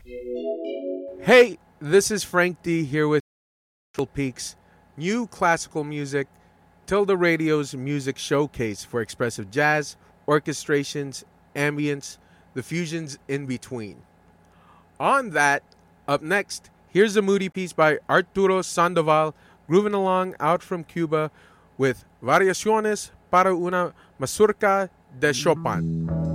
Hey, this is Frank D here with Central Peaks, new classical music, Tilda Radio's music showcase for expressive jazz, orchestrations, ambience, the fusions in between. On that, up next, here's a moody piece by Arturo Sandoval, grooving along out from Cuba with Variaciones para una mazurca de Chopin.